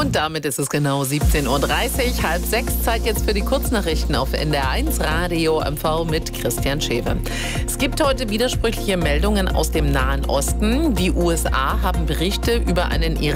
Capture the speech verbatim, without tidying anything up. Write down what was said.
Und damit ist es genau siebzehn Uhr dreißig, halb sechs, Zeit jetzt für die Kurznachrichten auf N D R eins Radio M V mit Christian Schewe. Es gibt heute widersprüchliche Meldungen aus dem Nahen Osten. Die U S A haben Berichte über einen Iran